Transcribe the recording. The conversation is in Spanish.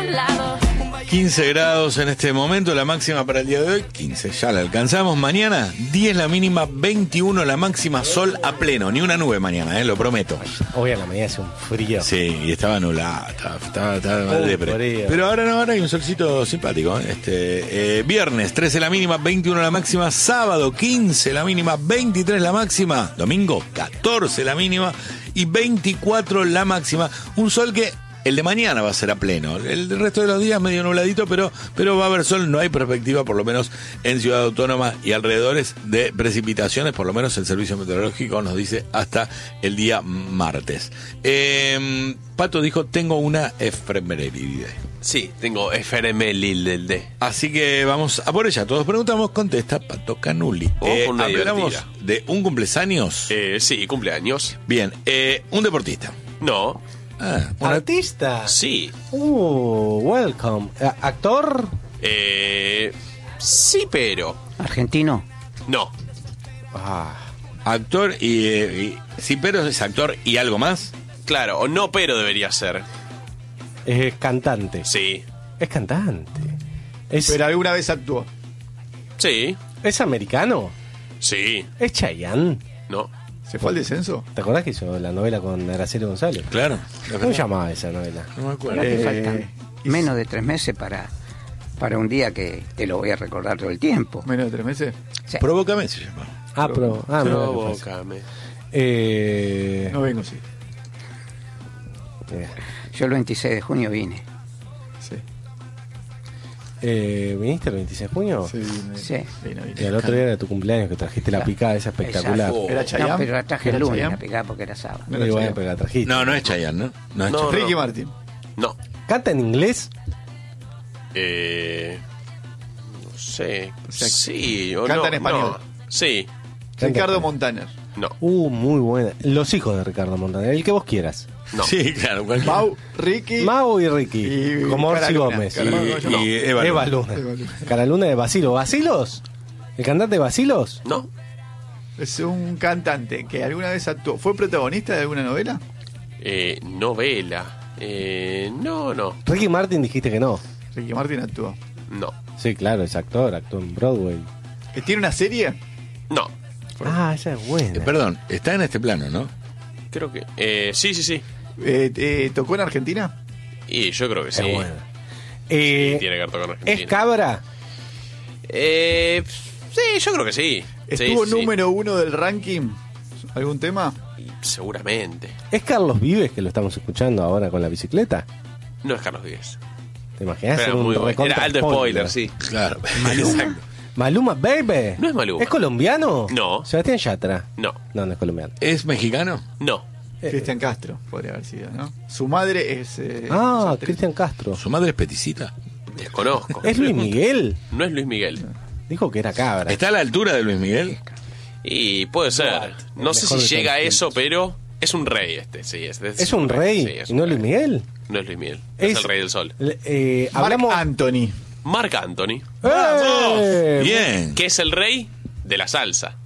15 grados en este momento, la máxima para el día de hoy, 15, ya la alcanzamos. Mañana, 10 la mínima, 21 la máxima, sol a pleno, ni una nube mañana, lo prometo. Hoy a la mañana hace un frío. Sí, y estaba nublada, estaba mal depre. Pero ahora no, ahora hay un solcito simpático. Viernes, 13 la mínima, 21 la máxima, sábado, 15 la mínima, 23 la máxima, domingo, 14 la mínima y 24 la máxima. Un sol que el de mañana va a ser a pleno. El resto de los días medio nubladito, pero va a haber sol. No hay perspectiva, por lo menos en Ciudad Autónoma y alrededores, de precipitaciones. Por lo menos el servicio meteorológico nos dice hasta el día martes. Pato dijo, tengo una efeméride. Sí, tengo efeméride. Así que vamos a por ella. Todos preguntamos, contesta Pato Canuli. Hablamos de un cumpleaños. Sí, cumpleaños. Bien, un deportista. No. ¿Artista? Sí. Welcome. ¿Actor? Sí, pero. ¿Argentino? No. Actor y sí, pero es actor y algo más. Claro, o no, pero debería ser. Es cantante. Sí. Es cantante. Pero alguna vez actuó. Sí. ¿Es americano? Sí. ¿Es Chayanne? No. ¿Se fue al descenso? ¿Te acordás que hizo la novela con Araceli González? Claro. ¿Cómo se llamaba esa novela? No me acuerdo. Te faltan menos de 3 meses para un día que te lo voy a recordar todo el tiempo. ¿Menos de 3 meses? Sí. Provócame se llama. Provócame. No vengo, sí. Yo el 26 de junio vine. Sí. ¿Viniste el 26 de junio? Sí. Sí. Vine. Y el otro día era tu cumpleaños que trajiste la picada esa espectacular. Exacto. ¿Era Chayanne? No, pero la traje el ¿Era lunes, Chayanne? la pegada porque era sábado. No era Muy buena, Chayanne. pero la trajiste. No es Chayanne, ¿no? No es No. Chayanne. Ricky Martin. No. ¿Canta en inglés? No sé. O sea, Sí o canta no. en español. No. Sí. Ricardo Montaner. No. Muy buena. Los hijos de Ricardo Montaner, el que vos quieras. No. Sí, claro. Cualquier... Mau, Ricky. Mau y Ricky. Y como Orsi Cara Luna. Gómez. Cara Luna. y Eva Eva Luna. Luna. Cara Luna de Basilos. ¿Basilos? ¿El cantante Basilos? No. Es un cantante que alguna vez actuó. ¿Fue protagonista de alguna novela? Novela. No. Ricky Martin dijiste que no. Ricky Martin actuó. No. Sí, claro, es actor, actuó en Broadway. ¿Tiene una serie? No. Esa es buena. Perdón, está en este plano, ¿no? Creo que. Sí. ¿Tocó en Argentina? Y yo creo que sí. Es buena. Tiene que haber tocado en Argentina. ¿Es cabra? Sí, yo creo que sí. ¿Estuvo Sí. número 1 del ranking? ¿Algún tema? Y seguramente. ¿Es Carlos Vives que lo estamos escuchando ahora con la bicicleta? No es Carlos Vives. ¿Te imaginas? Era Hacer un muy bueno. recontra Era alto spoiler, sí. Claro. Maluma. Maluma, baby. No es Maluma. ¿Es colombiano? No. Sebastián Yatra. No. No es colombiano. ¿Es mexicano? No. Cristian Castro, podría haber sido, ¿no? Su madre es... Cristian Castro. ¿Su madre es peticita? Desconozco. ¿Es Luis Miguel? No es Luis Miguel. Dijo que era cabra. ¿Está a la altura de Luis Miguel? Y puede ser. No sé si mejor de llega a todos los eso, pero es un rey sí. ¿Es un rey? Sí, es ¿Y un no rey. Luis Miguel? No es Luis Miguel. Es el rey del sol. Hablamos... Anthony. Marc Anthony, ¡Eh! Bien. que es el rey de la salsa.